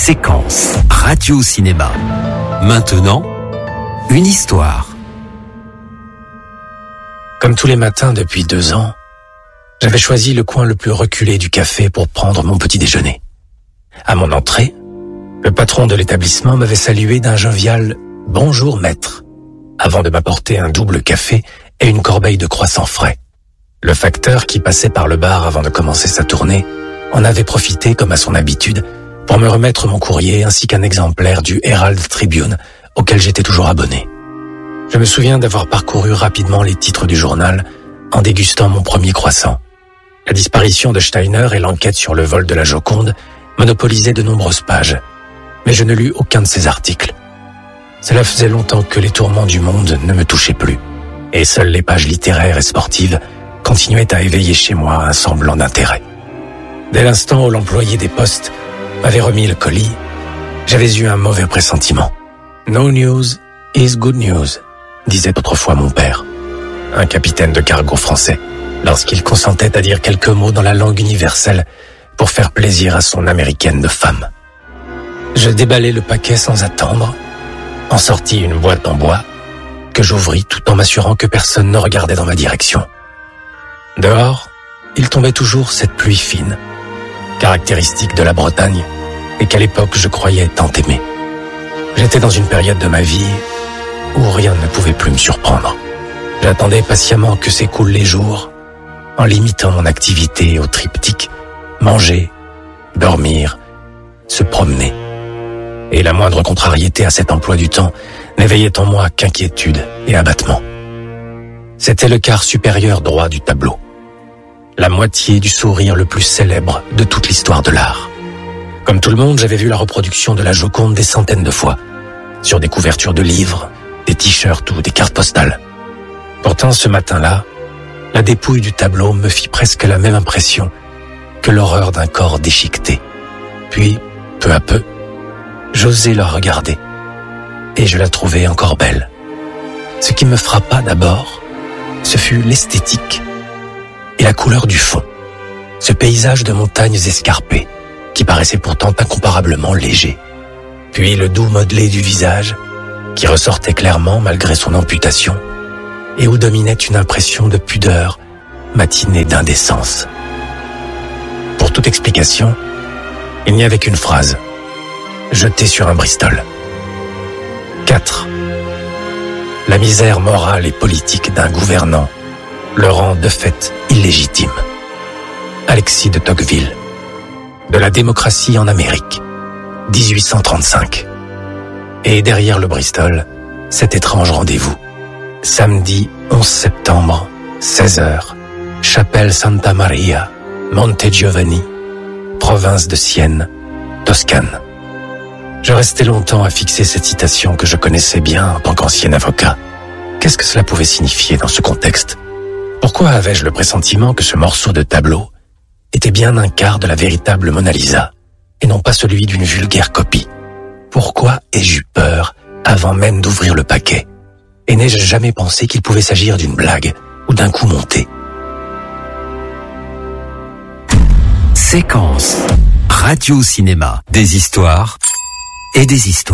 Séquence radio-cinéma. Maintenant, une histoire. Comme tous les matins depuis 2 ans, j'avais choisi le coin le plus reculé du café pour prendre mon petit déjeuner. À mon entrée, le patron de l'établissement m'avait salué d'un jovial « Bonjour maître » avant de m'apporter un double café et une corbeille de croissants frais. Le facteur qui passait par le bar avant de commencer sa tournée en avait profité, comme à son habitude, pour me remettre mon courrier ainsi qu'un exemplaire du Herald Tribune auquel j'étais toujours abonné. Je me souviens d'avoir parcouru rapidement les titres du journal en dégustant mon premier croissant. La disparition de Steiner et l'enquête sur le vol de la Joconde monopolisaient de nombreuses pages, mais je ne lus aucun de ces articles. Cela faisait longtemps que les tourments du monde ne me touchaient plus, et seules les pages littéraires et sportives continuaient à éveiller chez moi un semblant d'intérêt. Dès l'instant où l'employé des postes m'avait remis le colis, j'avais eu un mauvais pressentiment. « No news is good news », disait autrefois mon père, un capitaine de cargo français, lorsqu'il consentait à dire quelques mots dans la langue universelle pour faire plaisir à son américaine de femme. Je déballai le paquet sans attendre, en sortit une boîte en bois que j'ouvris tout en m'assurant que personne ne regardait dans ma direction. Dehors, il tombait toujours cette pluie fine, caractéristique de la Bretagne et qu'à l'époque je croyais tant aimer. J'étais dans une période de ma vie où rien ne pouvait plus me surprendre. J'attendais patiemment que s'écoulent les jours en limitant mon activité au triptyque manger, dormir, se promener. Et la moindre contrariété à cet emploi du temps n'éveillait en moi qu'inquiétude et abattement. C'était le quart supérieur droit du tableau, la moitié du sourire le plus célèbre de toute l'histoire de l'art. Comme tout le monde, j'avais vu la reproduction de la Joconde des centaines de fois, sur des couvertures de livres, des t-shirts ou des cartes postales. Pourtant, ce matin-là, la dépouille du tableau me fit presque la même impression que l'horreur d'un corps déchiqueté. Puis, peu à peu, j'osai la regarder, et je la trouvai encore belle. Ce qui me frappa d'abord, ce fut l'esthétique et la couleur du fond, ce paysage de montagnes escarpées, qui paraissait pourtant incomparablement léger. Puis le doux modelé du visage, qui ressortait clairement malgré son amputation, et où dominait une impression de pudeur matinée d'indécence. Pour toute explication, il n'y avait qu'une phrase, jetée sur un Bristol. 4. La misère morale et politique d'un gouvernant le rend de fait illégitime. Alexis de Tocqueville. De la démocratie en Amérique, 1835. Et derrière le Bristol, cet étrange rendez-vous. Samedi 11 septembre, 16h, chapelle Santa Maria, Monte Giovanni, province de Sienne, Toscane. Je restais longtemps à fixer cette citation que je connaissais bien en tant qu'ancien avocat. Qu'est-ce que cela pouvait signifier dans ce contexte? Pourquoi avais-je le pressentiment que ce morceau de tableau était bien un quart de la véritable Mona Lisa, et non pas celui d'une vulgaire copie? Pourquoi ai-je eu peur avant même d'ouvrir le paquet? Et n'ai-je jamais pensé qu'il pouvait s'agir d'une blague ou d'un coup monté? Séquence radio-cinéma. Des histoires et des histoires.